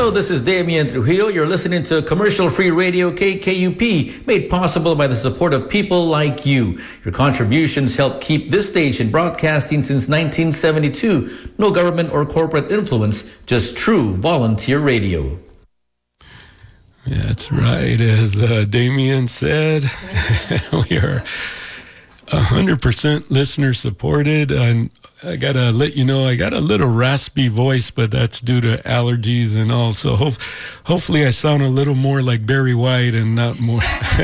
Hello, this is Damian Trujillo. You're listening to commercial-free radio KKUP, made possible by the support of people like you. Your contributions help keep this station broadcasting since 1972. No government or corporate influence, just true volunteer radio. That's right. As Damian said, we are 100% listener supported. And I got to let you know, I got a little raspy voice, but that's due to allergies and all. So hopefully I sound a little more like Barry White and not more.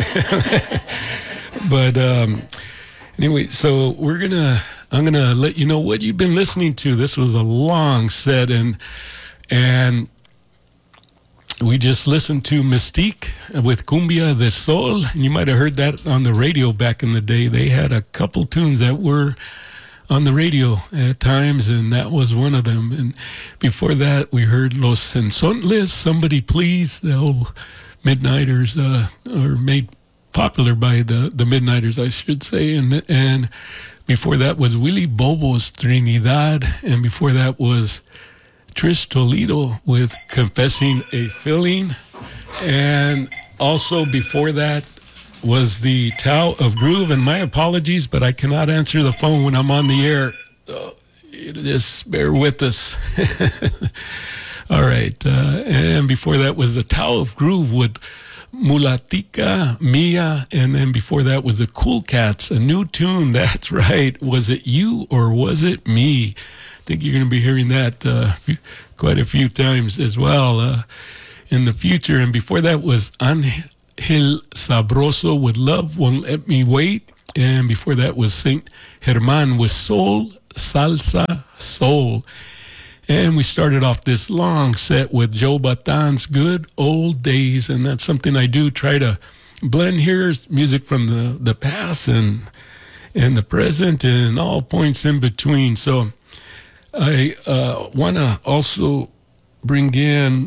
But anyway, so I'm going to let you know what you've been listening to. This was a long set, and we just listened to Mystique with Cumbia de Sol, and you might have heard that on the radio back in the day. They had a couple tunes that were on the radio at times, and that was one of them. And before that, we heard Los Sensontles, Somebody Please, the old Midnighters, or made popular by the Midnighters, I should say. And before that was Willie Bobo's Trinidad, and before that was Trish Toledo with Confessing a Feeling. And also before that was the Tao of Groove. And my apologies, but I cannot answer the phone when I'm on the air. Just bear with us. All right. And before that was the Tao of Groove with Mulatica Mia. And then before that was the Cool Cats, a new tune. That's right. Was it you or was it me? I think you're going to be hearing that quite a few times as well in the future. And before that was Angel Sabroso with Love Won't Let Me Wait. And before that was Saint German with Soul, Salsa, Soul. And we started off this long set with Joe Batan's Good Old Days. And that's something I do try to blend here, music from the past and the present and all points in between. So I want to also bring in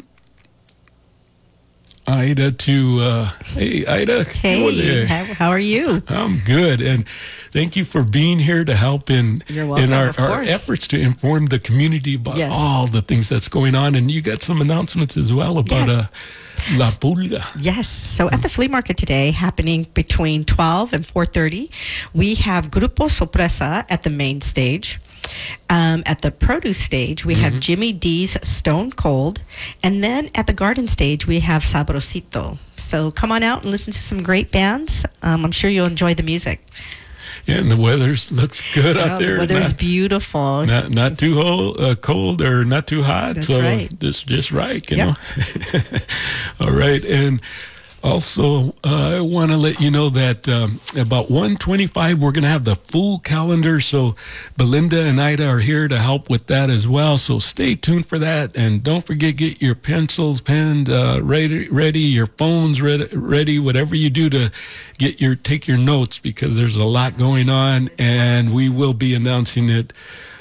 Ida to, hey, Ida. Hey, how are you? I'm good. And thank you for being here to help in our efforts to inform the community about all the things that's going on. And you got some announcements as well about La Pulga. Yes. So at the flea market today, happening between 12 and 4:30, we have Grupo Sorpresa at the main stage. At the produce stage, we have Jimmy D's Stone Cold. And then at the garden stage, we have Sabrosito. So come on out and listen to some great bands. I'm sure you'll enjoy the music. Yeah, and the weather looks good out there. The weather's beautiful. Not too cold or not too hot. That's so right. Just right, you know. All right. And also, I want to let you know that about 1:25, we're going to have the full calendar. So Belinda and Ida are here to help with that as well. So stay tuned for that. And don't forget, get your pencils, pens ready, your phones ready, whatever you do to take your notes, because there's a lot going on. And we will be announcing it,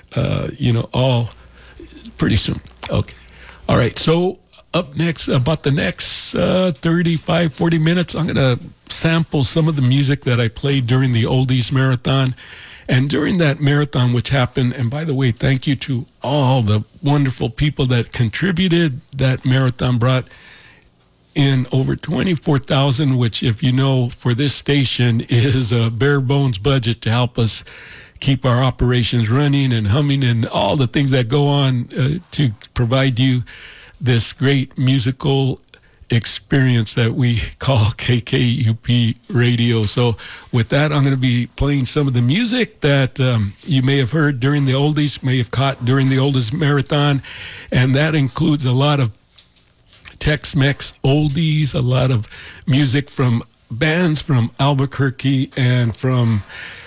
all pretty soon. Okay. All right. So up next, about the next 35, 40 minutes, I'm going to sample some of the music that I played during the Oldies Marathon. And during that marathon, which happened, and by the way, thank you to all the wonderful people that contributed. That marathon brought in over 24,000, which, if you know, for this station is a bare bones budget to help us keep our operations running and humming and all the things that go on to provide you this great musical experience that we call KKUP Radio. So with that, I'm going to be playing some of the music that you may have heard during the Oldies, may have caught during the Oldies Marathon, and that includes a lot of Tex-Mex oldies, a lot of music from bands from Albuquerque and from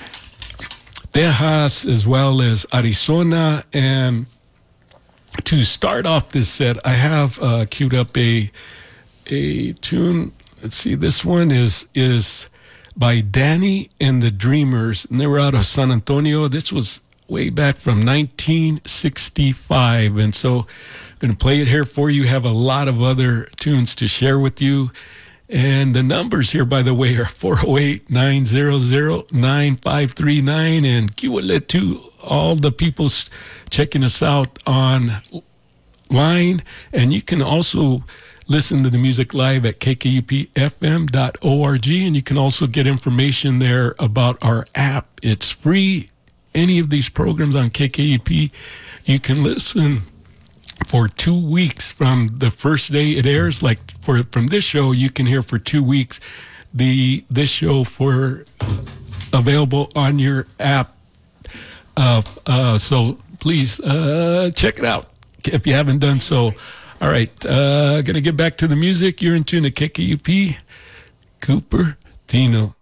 Texas, as well as Arizona. And to start off this set, I have queued up a tune. Let's see, this one is by Danny and the Dreamers, and they were out of San Antonio. This was way back from 1965, and so I'm going to play it here for you. Have a lot of other tunes to share with you. And the numbers here, by the way, are 408-900-9539. And QLET to all the people checking us out on line, and you can also listen to the music live at kkupfm.org, and you can also get information there about our app. It's free. Any of these programs on KKUP, you can listen for 2 weeks from the first day it airs. Like from this show, you can hear for 2 weeks this show for available on your app. So please check it out if you haven't done so. All right, gonna get back to the music. You're in tune to KKUP. Cupertino.